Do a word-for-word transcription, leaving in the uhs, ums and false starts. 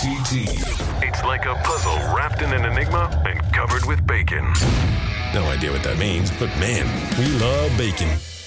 T T. It's like a puzzle wrapped in an enigma and covered with bacon. No idea what that means, but man, we love bacon.